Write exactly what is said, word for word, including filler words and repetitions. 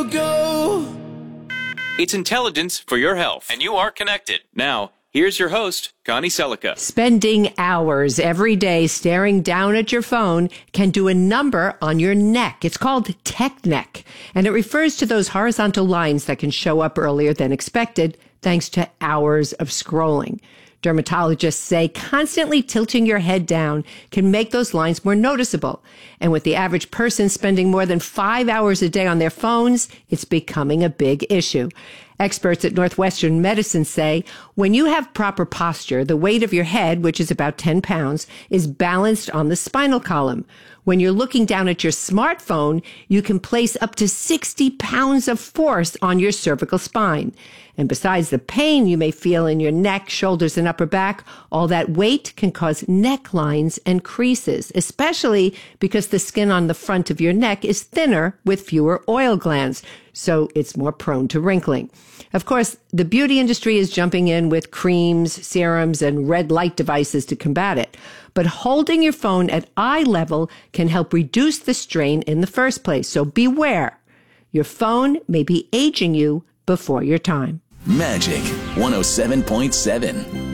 Go. It's intelligence for your health, and you are connected. Now, here's your host, Connie Selica. Spending hours every day staring down at your phone can do a number on your neck. It's called tech neck, and it refers to those horizontal lines that can show up earlier than expected thanks to hours of scrolling. Dermatologists say constantly tilting your head down can make those lines more noticeable. And with the average person spending more than five hours a day on their phones, it's becoming a big issue. Experts at Northwestern Medicine say when you have proper posture, the weight of your head, which is about ten pounds, is balanced on the spinal column. When you're looking down at your smartphone, you can place up to sixty pounds of force on your cervical spine. And besides the pain you may feel in your neck, shoulders, and upper back, all that weight can cause necklines and creases, especially because the skin on the front of your neck is thinner with fewer oil glands, so it's more prone to wrinkling. Of course, the beauty industry is jumping in with creams, serums, and red light devices to combat it. But holding your phone at eye level can help reduce the strain in the first place, so beware. Your phone may be aging you before your time. Magic one oh seven point seven.